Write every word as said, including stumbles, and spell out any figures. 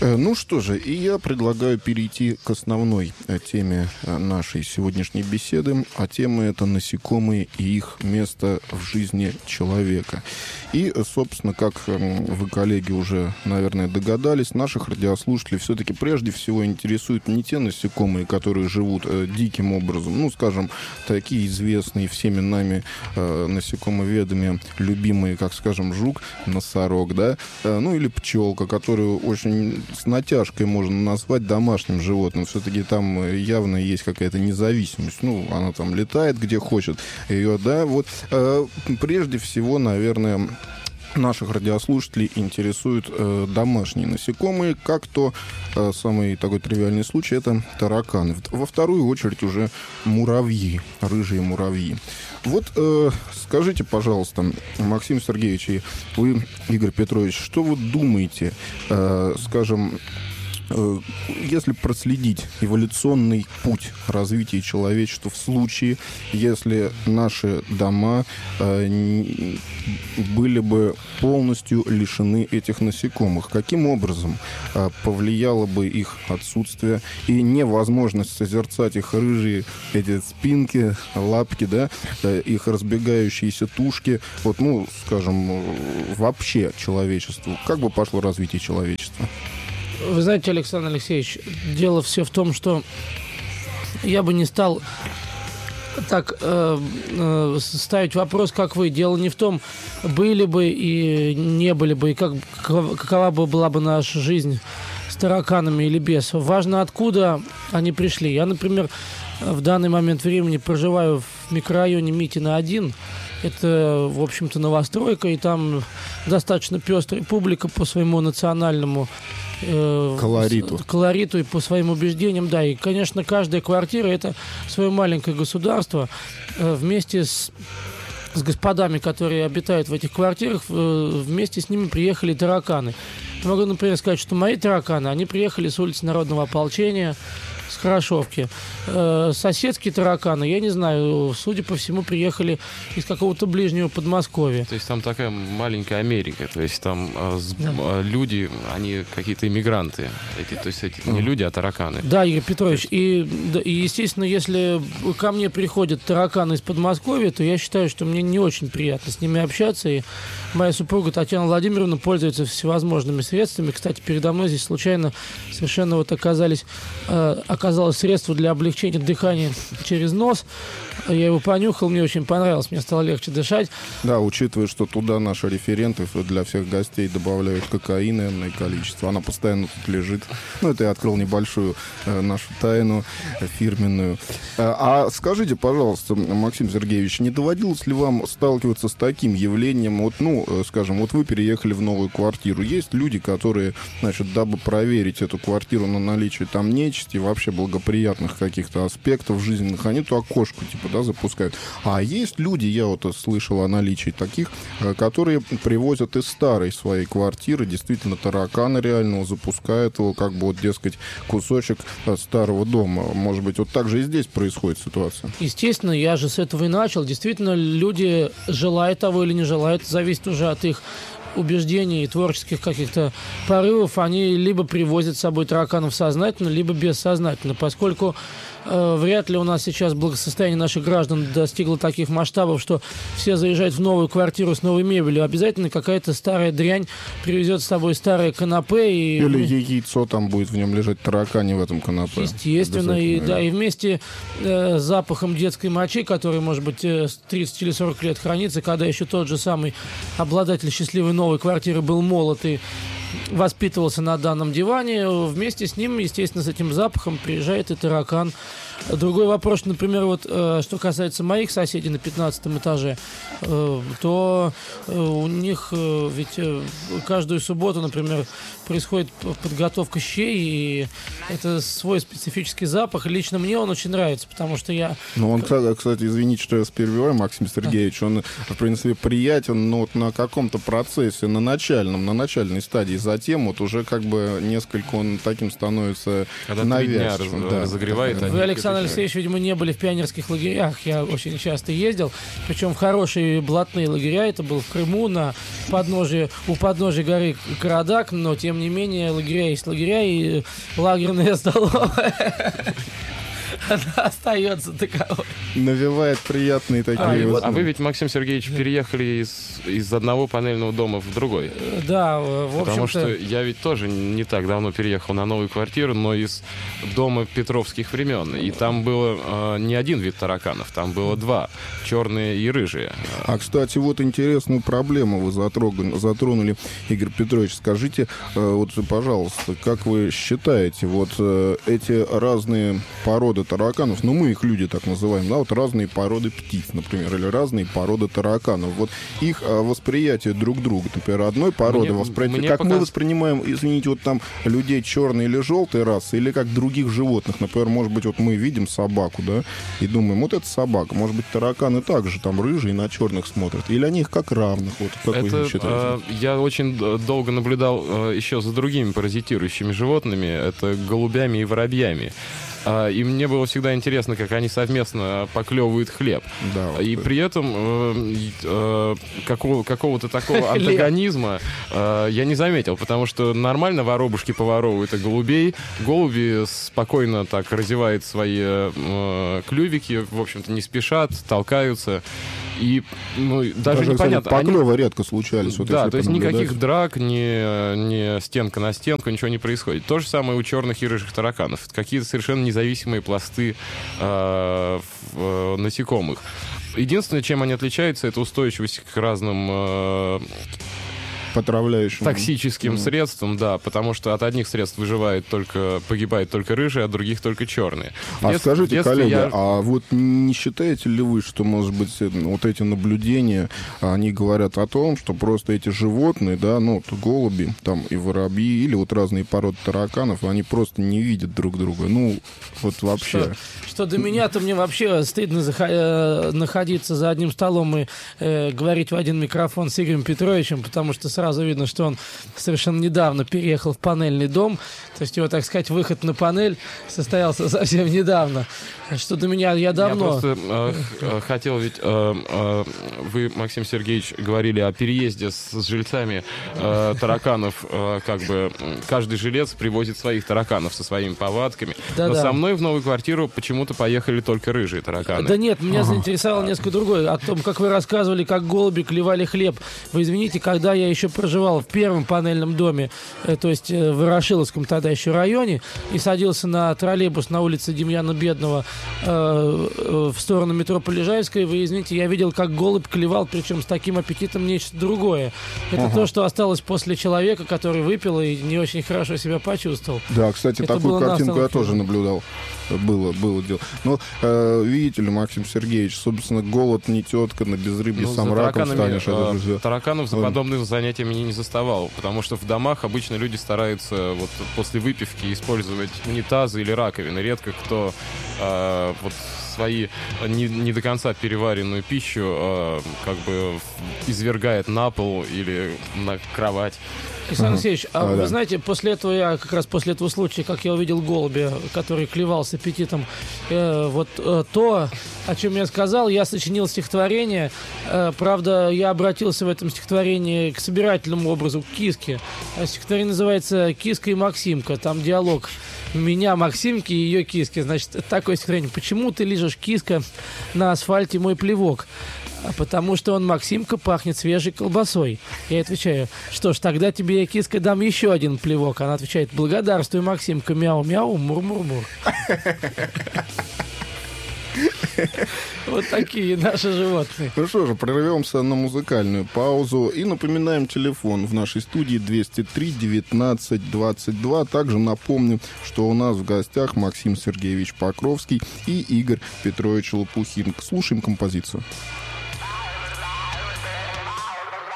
Ну что же, и я предлагаю перейти к основной теме нашей сегодняшней беседы, а тема — это насекомые и их место в жизни человека. И, собственно, как вы, коллеги, уже, наверное, догадались, наших радиослушателей все-таки прежде всего интересуют не те насекомые, которые живут э, диким образом, ну, скажем, такие известные всеми нами э, насекомоведами, любимые, как, скажем, жук, носорог, да, э, ну, или пчелка, которую очень с натяжкой можно назвать домашним животным. Все-таки там явно есть какая-то независимость. Ну, она там летает где хочет. Ее, да, вот. Э, прежде всего, наверное, наших радиослушателей интересуют э, домашние насекомые, как то э, самый такой тривиальный случай — это тараканы. Во вторую очередь уже муравьи, рыжие муравьи. Вот э, скажите, пожалуйста, Максим Сергеевич, и вы, Игорь Петрович, что вы думаете, э, скажем, если проследить эволюционный путь развития человечества в случае, если наши дома э, были бы полностью лишены этих насекомых, каким образом э, повлияло бы их отсутствие и невозможность созерцать их рыжие эти спинки, лапки, да, э, их разбегающиеся тушки, вот, ну, скажем, вообще человечеству, как бы пошло развитие человечества? Вы знаете, Александр Алексеевич, дело все в том, что я бы не стал так э, э, ставить вопрос, как вы. Дело не в том, были бы и не были бы, и как, какова бы была бы наша жизнь с тараканами или без. Важно, откуда они пришли. Я, например, в данный момент времени проживаю в микрорайоне Митина один. Это, в общем-то, новостройка, и там достаточно пестрая публика по своему национальному э, колориту. колориту и по своим убеждениям. Да, и, конечно, каждая квартира — это свое маленькое государство. Э, вместе с, с господами, которые обитают в этих квартирах, э, вместе с ними приехали тараканы. Я могу, например, сказать, что мои тараканы, они приехали с улицы Народного ополчения, с Хорошовки. Э, соседские тараканы, я не знаю, судя по всему, приехали из какого-то ближнего Подмосковья. То есть там такая маленькая Америка, то есть там э, с, Да. э, люди, они какие-то иммигранты, эти, то есть эти не люди, а тараканы. Да, Игорь Петрович, и, да, и, естественно, если ко мне приходят тараканы из Подмосковья, то я считаю, что мне не очень приятно с ними общаться, и моя супруга Татьяна Владимировна пользуется всевозможными средствами. Кстати, передо мной здесь случайно совершенно вот оказались, э, оказалось средство для облегчения дыхания через нос. Я его понюхал, мне очень понравилось, мне стало легче дышать. Да, учитывая, что туда наши референты для всех гостей добавляют кокаин энное количество. Она постоянно тут лежит. Ну, это я открыл небольшую э, нашу тайну э, фирменную. А, а скажите, пожалуйста, Максим Сергеевич, не доводилось ли вам сталкиваться с таким явлением? Вот, ну, э, скажем, вот вы переехали в новую квартиру. Есть люди, которые, значит, дабы проверить эту квартиру на наличие там нечисти, вообще благоприятных каких-то аспектов жизненных, они туда окошко, типа, да, запускают. А есть люди, я вот слышал о наличии таких, которые привозят из старой своей квартиры действительно таракана реального, запускают его, как бы вот, дескать, кусочек старого дома. Может быть, вот так же и здесь происходит ситуация? Естественно, я же с этого и начал. Действительно, люди, желают того или не желают, зависит уже от их убеждений и творческих каких-то порывов, они либо привозят с собой тараканов сознательно, либо бессознательно, поскольку э, вряд ли у нас сейчас благосостояние наших граждан достигло таких масштабов, что все заезжают в новую квартиру с новой мебелью, обязательно какая-то старая дрянь привезет с собой старое канапе. И... Или яйцо там будет в нем лежать, таракани в этом канапе. Естественно, и, да, и вместе э, с запахом детской мочи, который, может быть, э, тридцать или сорок лет хранится, когда еще тот же самый обладатель счастливой новой новой квартиры был молод и воспитывался на данном диване, вместе с ним, естественно, с этим запахом приезжает и таракан. Другой вопрос, например, вот, э, что касается моих соседей на пятнадцатом этаже, э, то э, у них э, ведь э, каждую субботу, например, происходит подготовка щей, и это свой специфический запах. Лично мне он очень нравится, потому что я... Ну, он, кстати, извините, что я вас перебиваю, Максим Сергеевич, он, в принципе, приятен, но вот на каком-то процессе, на начальном, на начальной стадии затем вот уже как бы несколько он таким становится Когда навязчивым. три дня Да. разогревает. Вы, Александр Алексеевич, видимо, не были в пионерских лагерях. Я очень часто ездил. Причем хорошие блатные лагеря. Это был в Крыму, на подножии, у подножия горы Карадак. Но, тем не менее, лагеря есть лагеря, и лагерная столовая она остается таковой. Навевает приятные такие... А, вот, а вы ведь, Максим Сергеевич, переехали из, из одного панельного дома в другой. Да, в общем-то... Потому что я ведь тоже не так давно переехал на новую квартиру, но из дома петровских времен. И там было э, не один вид тараканов, там было два. Черные и рыжие. А, кстати, вот интересную проблему вы затрогали, затронули, Игорь Петрович. Скажите, э, вот, пожалуйста, как вы считаете, вот э, эти разные породы тараканов, ну, мы их люди так называем, да, вот разные породы птиц, например, или разные породы тараканов, вот их э, восприятие друг друга, например, одной породы Мне- восприятие, мне как показ- мы воспринимаем, извините, вот там людей черной или желтой расы, или как других животных, например, может быть, вот мы видим собаку, да, и думаем, вот это собака, может быть, тараканы также там рыжие на черных смотрят, или они их как равных, вот как вы Это, считаете? э, я очень д- долго наблюдал э, еще за другими паразитирующими животными, это голубями и воробьями. А, и мне было всегда интересно, как они совместно поклевывают хлеб. Да, вот И это. при этом э, э, какого, какого-то такого Хлеб. антагонизма э, я не заметил, потому что нормально воробушки поворовывают и голубей. Голуби спокойно так разевают свои э, клювики, в общем-то, не спешат, толкаются. И ну, даже, Даже, непонятно. кстати, они- поклёвы редко случались. Вот да, если то есть понаблюдать. никаких драк, ни, ни стенка на стенку, ничего не происходит. То же самое у черных и рыжих тараканов. Какие-то совершенно независимые пласты э, в- э, насекомых. Единственное, чем они отличаются, это устойчивость к разным э, Потравляющим. токсическим Мгм. средствам, да, потому что от одних средств выживает только, погибает только рыжие, от других только черные. В А дет- в скажите, детстве коллеги, я- а вот не считаете ли вы, что, может быть, э, вот эти наблюдения, они говорят о том, что просто эти животные, да, ну, вот голуби, там, и воробьи, или вот разные породы тараканов, они просто не видят друг друга, ну, вот вообще. Что, что до меня, то мне вообще стыдно захо- э, находиться за одним столом и э, говорить в один микрофон с Игорем Петровичем, потому что сразу видно, что он совершенно недавно переехал в панельный дом. То есть его, так сказать, выход на панель состоялся совсем недавно. Что до меня, я давно... Я просто э, х- э, хотел ведь... э, э, вы, Максим Сергеевич, говорили о переезде с, с жильцами э, тараканов. Э, как бы м, каждый жилец привозит своих тараканов со своими повадками. Но Да-да. со мной в новую квартиру почему-то поехали только рыжие тараканы. Да нет, меня заинтересовало несколько другое. О том, как вы рассказывали, как голуби клевали хлеб. Вы извините, когда я еще проживал в первом панельном доме, э, то есть э, в Ворошиловском тогда еще районе, и садился на троллейбус на улице Демьяна Бедного э, э, в сторону метро Полежаевская, вы извините, я видел, как голубь клевал, причем с таким аппетитом нечто другое. Это Ага. то, что осталось после человека, который выпил и не очень хорошо себя почувствовал. Да, кстати, Это такую было на картинку я остановке. тоже наблюдал. Было, было дело. Но э, видите ли, Максим Сергеевич, собственно, голод не тетка, на безрыбье Ну, сам за раком тараканами, станешь. это э, же- тараканов за Он- подобными занятиями не, не заставал, потому что в домах обычно люди стараются вот после выпивки использовать унитазы или раковины. Редко кто э, вот свои не, не до конца переваренную пищу э, как бы извергает на пол или на кровать. Александр Алексеевич, а А, вы да. знаете, после этого я, как раз после этого случая, как я увидел голубя, который клевал с аппетитом, э, вот э, то, о чем я сказал, я сочинил стихотворение. Э, правда, я обратился в этом стихотворении к собирательному образу, к киске. А стихотворение называется «Киска и Максимка». Там диалог меня, Максимки, и ее киски. Значит, такое стихотворение. «Почему ты лижешь, киска, на асфальте мой плевок?» А потому что он, Максимка, пахнет свежей колбасой. Я отвечаю, что ж, тогда тебе я, киска, дам еще один плевок. Она отвечает, благодарствуй, Максимка, мяу-мяу, мур-мур-мур. Вот такие наши животные. Ну что же, прервемся на музыкальную паузу и напоминаем телефон в нашей студии двести три девятнадцать двадцать два. Также напомню, что у нас в гостях Максим Сергеевич Покровский и Игорь Петрович Лопухин. Слушаем композицию.